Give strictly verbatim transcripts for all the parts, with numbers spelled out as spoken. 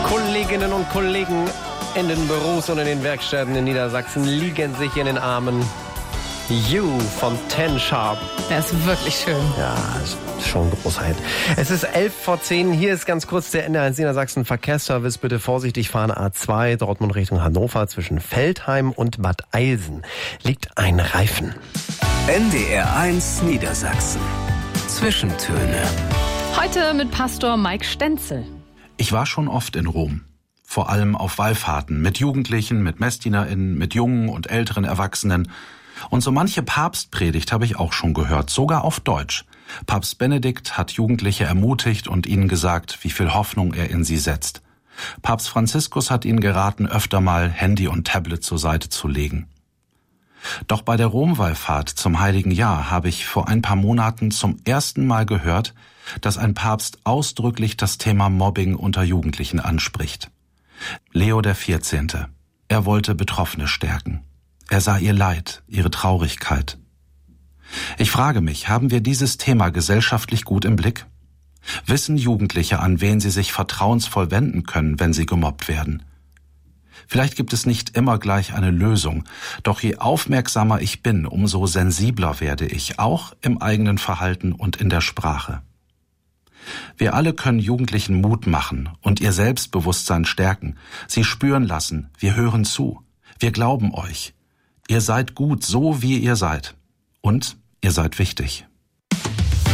Kolleginnen und Kollegen in den Büros und in den Werkstätten in Niedersachsen liegen sich in den Armen. You von Ten Sharp. Der ist wirklich schön. Ja, ist schon ein großer Hit. Es ist elf vor zehn. Hier ist ganz kurz der N D eins Niedersachsen Verkehrsservice. Bitte vorsichtig fahren. A zwei, Dortmund Richtung Hannover. Zwischen Veltheim und Bad Eilsen liegt ein Reifen. N D R eins Niedersachsen. Zwischentöne. Heute mit Pastor Mike Stenzel. Ich war schon oft in Rom. Vor allem auf Wallfahrten. Mit Jugendlichen, mit MessdienerInnen, mit jungen und älteren Erwachsenen. Und so manche Papstpredigt habe ich auch schon gehört, sogar auf Deutsch. Papst Benedikt hat Jugendliche ermutigt und ihnen gesagt, wie viel Hoffnung er in sie setzt. Papst Franziskus hat ihnen geraten, öfter mal Handy und Tablet zur Seite zu legen. Doch bei der Romwallfahrt zum Heiligen Jahr habe ich vor ein paar Monaten zum ersten Mal gehört, dass ein Papst ausdrücklich das Thema Mobbing unter Jugendlichen anspricht. Leo der vierzehnte. Er wollte Betroffene stärken. Er sah ihr Leid, ihre Traurigkeit. Ich frage mich, haben wir dieses Thema gesellschaftlich gut im Blick? Wissen Jugendliche, an wen sie sich vertrauensvoll wenden können, wenn sie gemobbt werden? Vielleicht gibt es nicht immer gleich eine Lösung, doch je aufmerksamer ich bin, umso sensibler werde ich, auch im eigenen Verhalten und in der Sprache. Wir alle können Jugendlichen Mut machen und ihr Selbstbewusstsein stärken, sie spüren lassen, wir hören zu, wir glauben euch. Ihr seid gut, so wie ihr seid. Und ihr seid wichtig.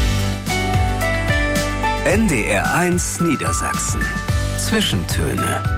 N D R eins Niedersachsen. Zwischentöne.